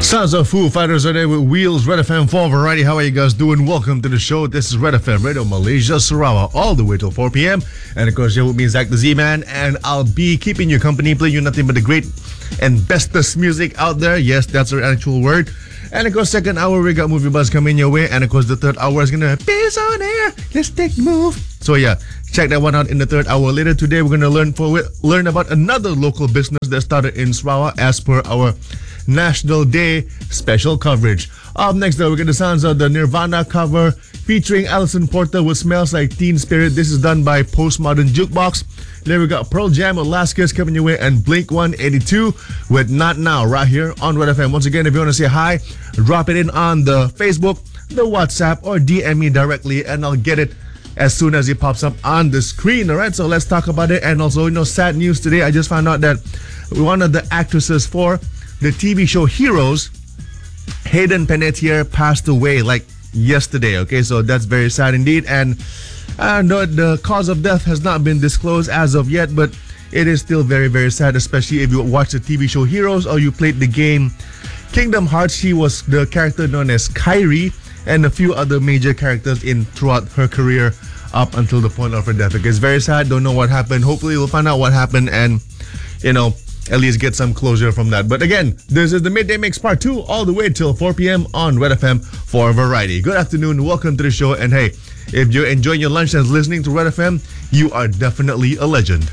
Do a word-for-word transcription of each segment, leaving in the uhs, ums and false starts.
Sounds of Foo Fighters are there with Wheels, Red F M four Variety. How are you guys doing? Welcome to the show. This is Red F M Radio Malaysia, Sarawak, all the way till four p.m. And of course, you're with me, Zach the Z-Man, and I'll be keeping you company, playing you nothing but the great and bestest music out there. Yes, that's our actual word. And of course, second hour, we got Movie Buzz coming your way. And of course, the third hour is gonna be on air. Let's take the move. So yeah, check that one out in the third hour. Later today, we're gonna learn for learn about another local business that started in Sarawak as per our National Day special coverage. Up next, though, we get the sounds of the Nirvana cover featuring Alison Porter with Smells Like Teen Spirit. This is done by Postmodern Jukebox. Then we got Pearl Jam with Last Kiss coming your way, and Blink one eighty-two with Not Now right here on Red F M. Once again, if you want to say hi, drop it in on the Facebook, the WhatsApp, or D M me directly, and I'll get it as soon as it pops up on the screen. All right, so let's talk about it. And also, you know, sad news today. I just found out that one of the actresses for the T V show Heroes, Hayden Panettiere, passed away like yesterday. Okay, so that's very sad indeed. And uh, no, the cause of death has not been disclosed as of yet, but it is still very, very sad, especially if you watch the T V show Heroes or you played the game Kingdom Hearts. She was the character known as Kairi and a few other major characters in throughout her career up until the point of her death. Okay, it's very sad. Don't know what happened. Hopefully, we'll find out what happened and, you know, at least get some closure from that. But again, this is the Midday Mix Part two, all the way till four p.m. on Red F M for Variety. Good afternoon, welcome to the show, and hey, if you're enjoying your lunch and listening to Red F M, you are definitely a legend.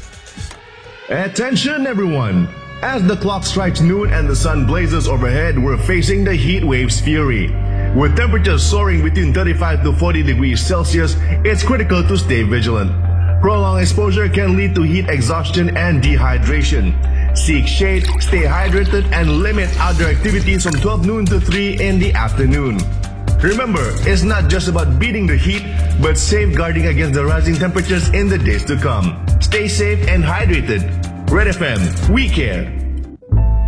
Attention everyone! As the clock strikes noon and the sun blazes overhead, we're facing the heat wave's fury. With temperatures soaring between thirty-five to forty degrees Celsius, it's critical to stay vigilant. Prolonged exposure can lead to heat exhaustion and dehydration. Seek shade, stay hydrated, and limit outdoor activities from twelve noon to three in the afternoon. Remember, it's not just about beating the heat, but safeguarding against the rising temperatures in the days to come. Stay safe and hydrated. Red F M, we care.